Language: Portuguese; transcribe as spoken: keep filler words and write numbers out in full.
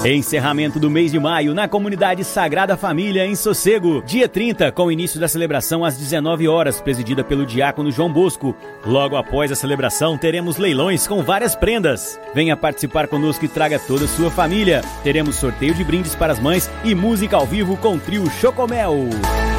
Encerramento do mês de maio na comunidade Sagrada Família em Sossego. Dia trinta, com o início da celebração às dezenove horas, presidida pelo diácono João Bosco. Logo após a celebração, teremos leilões com várias prendas. Venha participar conosco e traga toda a sua família. Teremos sorteio de brindes para as mães e música ao vivo com o trio Chocomel.